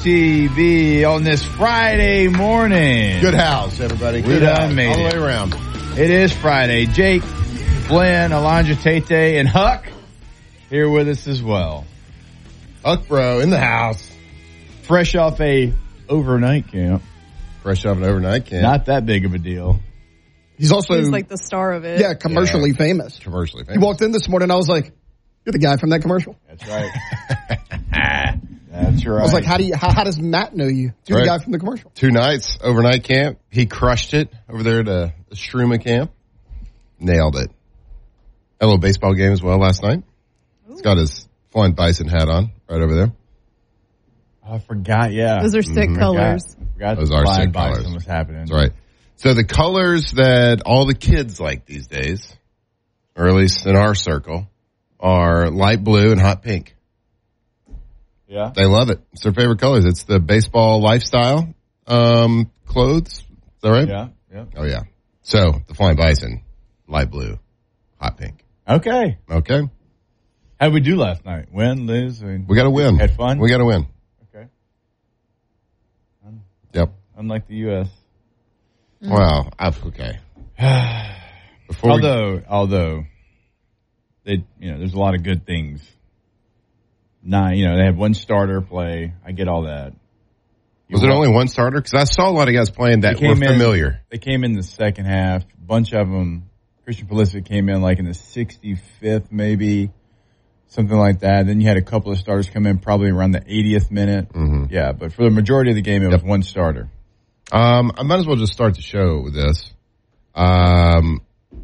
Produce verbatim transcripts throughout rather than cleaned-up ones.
T V on this Friday morning. Good house, everybody. We Good done house. made all it. the way around. It is Friday. Jake, Glenn, Alondra Tate, and Huck here with us as well. Huck Bro in the house. Fresh off a overnight camp. Fresh off an overnight camp. Not that big of a deal. He's also He's like the star of it. yeah, commercially Yeah. famous. Commercially famous. He walked in this morning and I was like, you're the guy from that commercial. That's right. That's right. I was like, how do you, how, how does Matt know you? You're Right. the guy from the commercial. Two nights, overnight camp. He crushed it over there at uh, Struma camp. Nailed it. Had a little baseball game as well last night. Ooh. He's got his Flying Bison hat on right over there. I forgot, yeah. Those are sick Mhm. colors. Forgot, forgot Those the are Flying sick Bison colors. was happening. That's right. So the colors that all the kids like these days, or at least in our circle, are light blue and hot pink. Yeah. They love it. It's their favorite colors. It's the baseball lifestyle um, clothes. Is that right? Yeah. Yeah. Oh, yeah. So the Flying Bison, light blue, hot pink. Okay. Okay. How'd we do last night? Win, lose? I mean, We got to win. Had fun? We got to win. Okay. Um, Yep. Unlike the U S Wow. I've, okay. Before although, although, they, you know, there's a lot of good things. Nine, you know, they had one starter play. I get all that. we, was it only one starter? Because I saw a lot of guys playing that They were came in- familiar. They came in the second half. A bunch of them. Christian Pulisic came in like in the sixty-fifth, maybe something like that. Then you had a couple of starters come in probably around the eightieth minute. Mm-hmm. Yeah, but for the majority of the game, it Yep. was one starter. Um, I might as well just start the show with this. Um,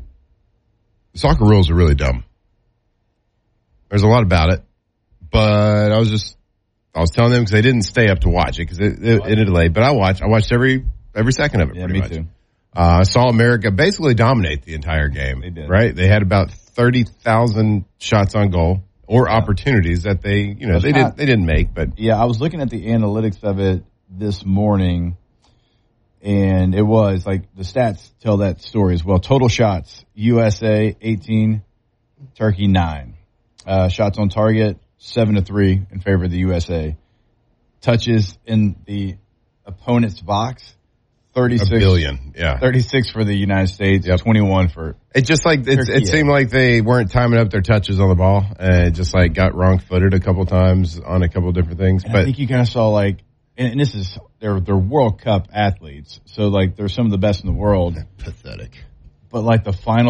soccer rules are really dumb. There's a lot about it, but I was just, I was telling them because they didn't stay up to watch it because it, it, it delayed. But I watched, I watched every every second of it. Yeah, pretty me much. too. Uh, I saw America basically dominate the entire game. They did. Right? They had about thirty thousand shots on goal or Yeah. opportunities that they, you know, That's they hot. didn't they didn't make. But Yeah, I was looking at the analytics of it this morning, and it was like the stats tell that story as well. Total shots: U S A eighteen, Turkey nine. Uh, shots on target seven to three in favor of the U S A. Touches in the opponent's box thirty-six. a billion, yeah. thirty-six for the United States, Yep. twenty-one for. It just like it, Turkey, it seemed yeah. like they weren't timing up their touches on the ball, and it just like got wrong footed a couple times on a couple of different things. And But I think you kind of saw like, and, and this is they're they're World Cup athletes, so like they're some of the best in the world. pathetic. But like the final